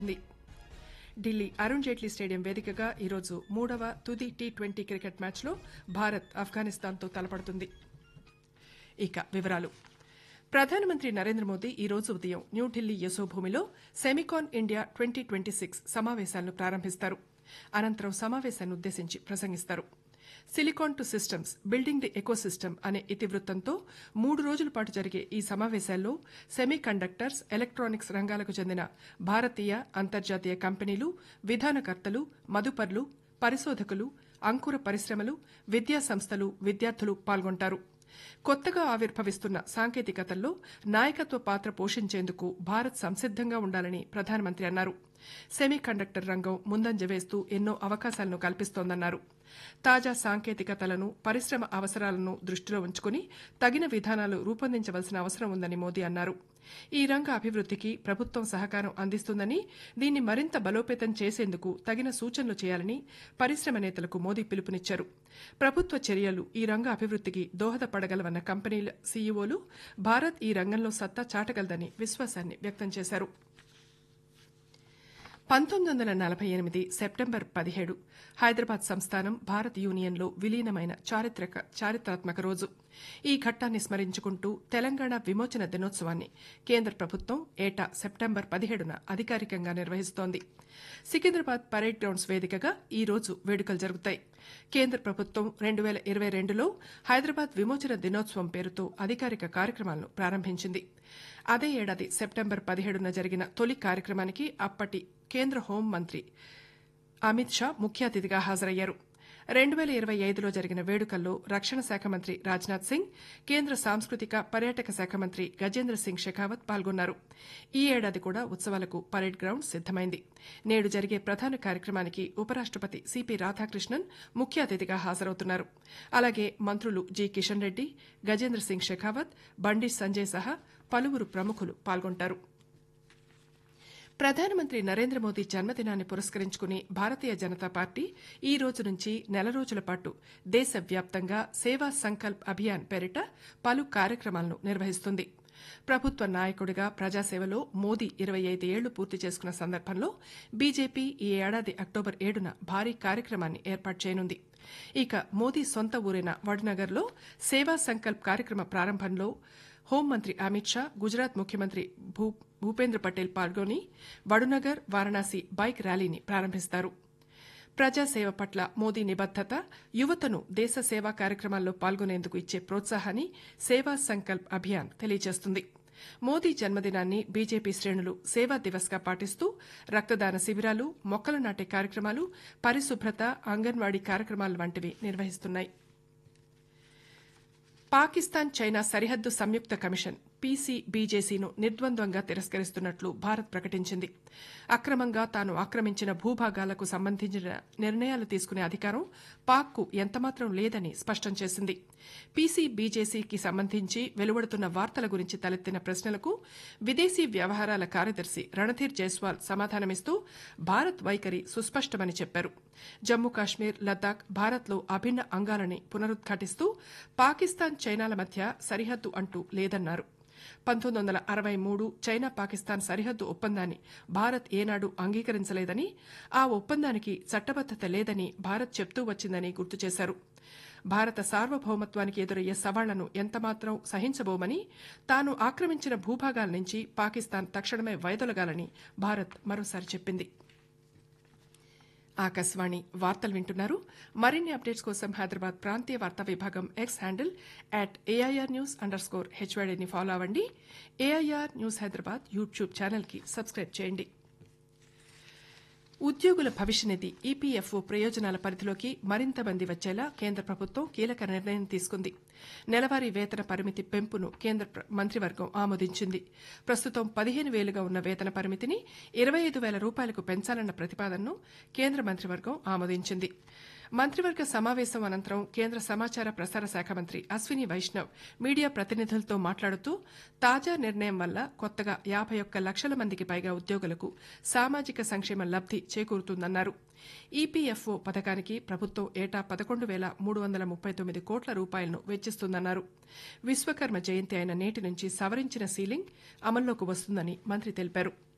ఉంది. ఢిల్లీ అరుణ్ జైట్లీ స్టేడియం వేదికగా ఈరోజు మూడవ తుది టీ20 క్రికెట్ మ్యాచ్లో భారత్ ఆఫ్ఘనిస్తాన్తో తలపడుతుంది. ఇక వివరాలు. ప్రధానమంత్రి నరేంద్ర మోదీ ఈ రోజు ఉదయం న్యూఢిల్లీ యశోభూమిలో సెమికాన్ ఇండియా 2026 సమావేశాలను ప్రారంభిస్తారు. అనంతరం సమావేశాన్ని ఉద్దేశించి ప్రసంగిస్తారు. Silicon to systems building the ecosystem అనే ఇతివృత్తంతో 3 రోజుల పాటు జరిగే ఈ సమావేశాల్లో సెమీ కండక్టర్స్, ఎలక్ట్రానిక్స్ రంగాలకు చెందిన భారతీయ, అంతర్జాతీయ కంపెనీలు, విధానకర్తలు, మదుపర్లు, పరిశోధకులు, అంకుర పరిశ్రమలు, విద్యా సంస్థలు, విద్యార్థులు పాల్గొంటారు. కొత్తగా ఆవిర్భవిస్తున్న సాంకేతికతల్లో నాయకత్వ పాత్ర పోషించేందుకు భారత్ సంసిద్దంగా ఉండాలని ప్రధానమంత్రి అన్నారు. సెమీ కండక్టర్ రంగం ముందంజ వేస్తూ ఎన్నో అవకాశాలను కల్పిస్తోందన్నారు. తాజా సాంకేతికతలను, పరిశ్రమ అవసరాలను దృష్టిలో ఉంచుకుని తగిన విధానాలు రూపొందించవలసిన అవసరం ఉందని మోదీ అన్నారు. ఈ రంగ అభివృద్దికి ప్రభుత్వం సహకారం అందిస్తుందని, దీన్ని మరింత బలోపేతం చేసేందుకు తగిన సూచనలు చేయాలని పరిశ్రమ నేతలకు మోదీ పిలుపునిచ్చారు. ప్రభుత్వ చర్యలు ఈ రంగ అభివృద్దికి దోహదపడగలవన్న కంపెనీల సీఈఓలు భారత్ ఈ రంగంలో సత్తా చాటగలదని విశ్వాసాన్ని వ్యక్తం చేశారు. 1948 సెప్టెంబర్ 17 హైదరాబాద్ సంస్థానం భారత్ యూనియన్లో విలీనమైన చారిత్రాత్మక రోజు. ఈ ఘట్టాన్ని స్మరించుకుంటూ తెలంగాణ విమోచన దినోత్సవాన్ని కేంద్ర ప్రభుత్వం ఏటా సెప్టెంబర్ 17న అధికారికంగా నిర్వహిస్తోంది. సికింద్రాబాద్ పరేడ్ గ్రౌండ్స్ వేదికగా ఈ రోజు వేడుకలు జరుగుతాయి. కేంద్ర ప్రభుత్వం 2022లో హైదరాబాద్ విమోచన దినోత్సవం పేరుతో అధికారిక కార్యక్రమాలను ప్రారంభించింది. అదే ఏడాది సెప్టెంబర్ 17న జరిగిన తొలి కార్యక్రమానికి అప్పటి కేంద్ర హోంమంత్రి అమిత్ షా ముఖ్య అతిథిగా హాజరయ్యారు. 2025లో జరిగిన వేడుకల్లో రక్షణ శాఖ మంత్రి రాజ్నాథ్ సింగ్, కేంద్ర సాంస్కృతిక పర్యాటక శాఖ మంత్రి గజేంద్ర సింగ్ షెకావత్ పాల్గొన్నారు. ఈ ఏడాది కూడా ఉత్సవాలకు పరేడ్ గ్రౌండ్ సిద్దమైంది. నేడు జరిగే ప్రధాన కార్యక్రమానికి ఉపరాష్టపతి సిపి రాధాకృష్ణన్ ముఖ్య అతిథిగా హాజరవుతున్నారు. అలాగే మంత్రులు జి కిషన్ రెడ్డి, గజేంద్ర సింగ్ షెకావత్, బండి సంజయ్ సహా పలువురు ప్రముఖులు పాల్గొంటారు. ప్రధానమంత్రి నరేంద్ర మోదీ జన్మదినాన్ని పురస్కరించుకుని భారతీయ జనతా పార్టీ ఈ రోజు నుంచి నెల రోజుల పాటు దేశవ్యాప్తంగా సేవా సంకల్ప్ అభియాన్ పేరిట పలు కార్యక్రమాలను నిర్వహిస్తుంది. ప్రభుత్వ నాయకుడిగా ప్రజాసేవలో మోదీ 25 ఏళ్లు పూర్తి చేసుకున్న సందర్భంలో బీజేపీ ఈ ఏడాది అక్టోబర్ 7న భారీ కార్యక్రమాన్ని ఏర్పాటు చేయనుంది. ఇక మోదీ సొంత ఊరైన వడ్నగర్లో సేవా సంకల్ప్ కార్యక్రమ ప్రారంభంలో హోంమంత్రి అమిత్ షా, గుజరాత్ ముఖ్యమంత్రి భూపేంద్ర పటేల్ పాల్గొని వడునగర్, వారణాసి బైక్ ర్యాలీని ప్రారంభిస్తారు. ప్రజాసేవ పట్ల మోదీ నిబద్దత, యువతను దేశ సేవా కార్యక్రమాల్లో పాల్గొనేందుకు ఇచ్చే ప్రోత్సాహాన్ని సేవా సంకల్ప్ అభియాన్ తెలియజేస్తుంది. మోదీ జన్మదినాన్ని బీజేపీ శ్రేణులు సేవా దివస్ గా పాటిస్తూ రక్తదాన శిబిరాలు, మొక్కలు నాటే కార్యక్రమాలు, పరిశుభ్రత, అంగన్వాడీ కార్యక్రమాలు వంటివి నిర్వహిస్తున్నాయి. పాకిస్తాన్ చైనా సరిహద్దు సంయుక్త కమిషన్ పీసీబీజేసీను నిర్ద్వంద్వంగా తిరస్కరిస్తున్నట్లు భారత్ ప్రకటించింది. అక్రమంగా తాను ఆక్రమించిన భూభాగాలకు సంబంధించిన నిర్ణయాలు తీసుకునే అధికారం పాక్కు ఎంతమాత్రం లేదని స్పష్టం చేసింది. పీసీబీజేసీకి సంబంధించి వెలువడుతున్న వార్తల గురించి తలెత్తిన ప్రశ్నలకు విదేశీ వ్యవహారాల కార్యదర్శి రణధీర్ జైస్వాల్ సమాధానమిస్తూ భారత్ వైఖరి సుస్పష్టమని చెప్పారు. జమ్మూ కాశ్మీర్, లద్దాఖ్ భారత్లో అభిన్న అంగాలని పునరుద్ఘాటిస్తూ పాకిస్తాన్ చైనాల మధ్య సరిహద్దు అంటూ లేదన్నారు. 1963 చైనా పాకిస్తాన్ సరిహద్దు ఒప్పందాన్ని భారత్ ఏనాడు అంగీకరించలేదని, ఆ ఒప్పందానికి చట్టబద్దత లేదని భారత్ చెప్తూ వచ్చిందని గుర్తు చేశారు. భారత సార్వభౌమత్వానికి ఎదురయ్యే సవాళ్లను ఎంతమాత్రం సహించబోమని, తాను ఆక్రమించిన భూభాగాల నుంచి పాకిస్తాన్ తక్షణమే వైదొలగాలని భారత్ మరోసారి చెప్పింది. ఆకాశవాణి వార్తలు వింటున్నారు. మరిన్ని అప్డేట్స్ కోసం హైదరాబాద్ ప్రాంతీయ వార్తా విభాగం ఎక్స్ హ్యాండిల్ @AIRnews_HYDని ఫాలో అవ్వండి. ఏఐఆర్ న్యూస్ హైదరాబాద్ యూట్యూబ్ ఛానల్కి సబ్స్క్రైబ్ చేయండి. ఉద్యోగుల భవిష్య నిధి ఈపీఎఫ్ఓ ప్రయోజనాల పరిధిలోకి మరింత మంది వచ్చేలా కేంద్ర ప్రభుత్వం కీలక నిర్ణయం తీసుకుంది. నెలవారీ వేతన పరిమితి పెంపును కేంద్ర మంత్రివర్గం ఆమోదించింది. ప్రస్తుతం 15,000గా ఉన్న వేతన పరిమితిని 25,000 రూపాయలకు పెంచాలన్న ప్రతిపాదనను కేంద్ర మంత్రివర్గం ఆమోదించింది. మంత్రివర్గ సమావేశం అనంతరం కేంద్ర సమాచార ప్రసార శాఖ మంత్రి అశ్విని వైష్ణవ్ మీడియా ప్రతినిధులతో మాట్లాడుతూ తాజా నిర్ణయం వల్ల కొత్తగా 51 లక్షల మందికి పైగా ఉద్యోగులకు సామాజిక సంక్షేమ లబ్ది చేకూరుతుందన్నారు. ఈపీఎఫ్ఓ పథకానికి ప్రభుత్వం ఏటా 11,339 కోట్ల రూపాయలను వెచ్చిస్తుందన్నారు. విశ్వకర్మ జయంతి అయిన నేటి నుంచి సవరించిన సీలింగ్ అమల్లోకి వస్తుందని మంత్రి తెలిపారు.